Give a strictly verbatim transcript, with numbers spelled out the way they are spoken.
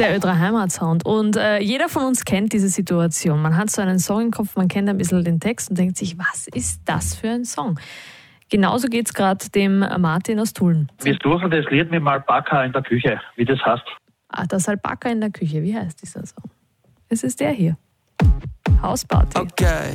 Der Ö drei Heimatsound. Und äh, jeder von uns kennt diese Situation. Man hat so einen Song im Kopf, man kennt ein bisschen den Text und denkt sich, was ist das für ein Song? Genauso geht es gerade dem Martin aus Tulln. Wir suchen das Lied mit Alpaka in der Küche, wie das heißt. Ah, das Alpaka in der Küche, wie heißt dieser Song? Es ist der hier. Hausparty. Okay.